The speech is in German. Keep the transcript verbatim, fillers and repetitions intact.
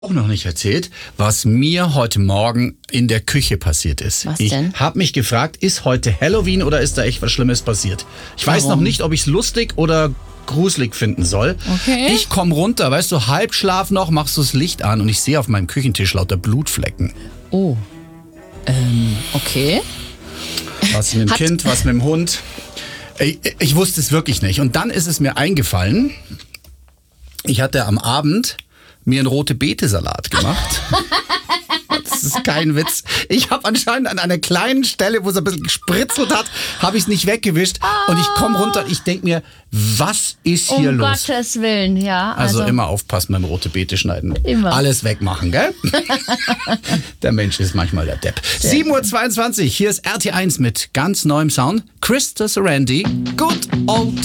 Auch noch nicht erzählt, was mir heute Morgen in der Küche passiert ist. Was ich denn? habe mich gefragt, ist heute Halloween oder ist da echt was Schlimmes passiert? Ich weiß Warum? noch nicht, ob ich es lustig oder gruselig finden soll. Okay. Ich komme runter, weißt du, Halbschlaf noch, machst du das Licht an und ich sehe auf meinem Küchentisch lauter Blutflecken. Oh. Ähm, okay. Was mit dem Hat- Kind, was mit dem Hund. Ich, ich wusste es wirklich nicht. Und dann ist es mir eingefallen, ich hatte am Abend mir einen Rote-Beete-Salat gemacht. Das ist kein Witz. Ich habe anscheinend an einer kleinen Stelle, wo es ein bisschen gespritzelt hat, habe ich es nicht weggewischt. Und ich komme runter und ich denke mir, was ist hier Um los? Gottes Willen, ja. Also, Also, immer aufpassen beim Rote Beete schneiden. Immer. Alles wegmachen, gell? Der Mensch ist manchmal der Depp. sieben Uhr zweiundzwanzig, hier ist R T eins mit ganz neuem Sound. Chris Randy, Good Old